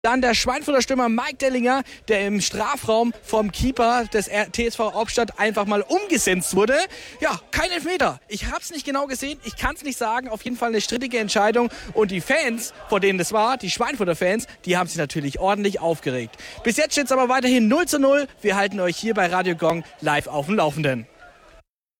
Dann der Schweinfurter Stürmer Mike Dellinger, der im Strafraum vom Keeper des TSV Hauptstadt einfach mal umgesetzt wurde. Ja, kein Elfmeter. Ich habe es nicht genau gesehen, ich kann es nicht sagen. Auf jeden Fall eine strittige Entscheidung. Und die Fans, vor denen das war, die Schweinfurter Fans, die haben sich natürlich ordentlich aufgeregt. Bis jetzt steht es aber weiterhin 0:0. Wir halten euch hier bei Radio Gong live auf dem Laufenden.